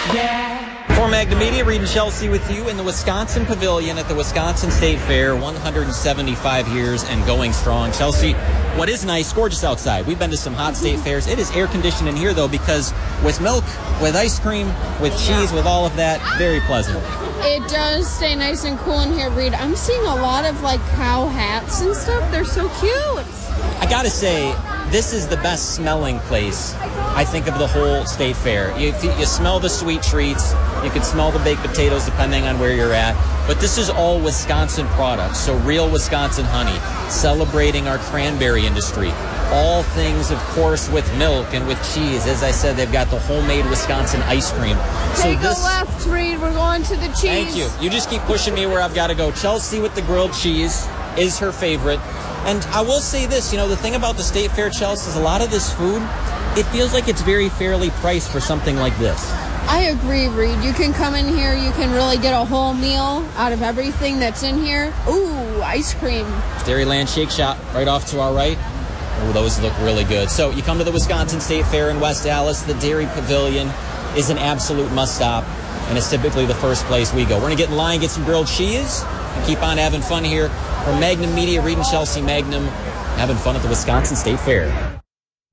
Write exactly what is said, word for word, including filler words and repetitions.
For Magnum Media, Reed and Chelsea with you in the Wisconsin Pavilion at the Wisconsin State Fair, one hundred seventy-five years and going strong. Chelsea, what is nice, gorgeous outside. We've been to some hot state fairs. It is air conditioned in here, though, because with milk, with ice cream, with cheese, with all of that, very pleasant. It does stay nice and cool in here, Reed. I'm seeing a lot of, like, cow hats and stuff. They're so cute. I gotta say, this is the best smelling place, I think, of the whole state fair. You, you smell the sweet treats. You can smell the baked potatoes depending on where you're at. But this is all Wisconsin products, so real Wisconsin honey, celebrating our cranberry industry. All things, of course, with milk and with cheese. As I said, they've got the homemade Wisconsin ice cream. Take so this, a left, Reed. We're going to the cheese. Thank you. You just keep pushing me where I've got to go. Chelsea with the grilled cheese is her favorite. And I will say this, you know, the thing about the State Fair, Chelsea, is a lot of this food, it feels like it's very fairly priced for something like this. I agree, Reed. You can come in here, you can really get a whole meal out of everything that's in here. Ooh, ice cream. Dairyland Shake Shop right off to our right. Oh, those look really good. So you come to the Wisconsin State Fair in West Allis, the Dairy Pavilion is an absolute must-stop, and it's typically the first place we go. We're going to get in line, get some grilled cheese, and keep on having fun here. From Magnum Media, Reed and Chelsea Magnum, having fun at the Wisconsin State Fair.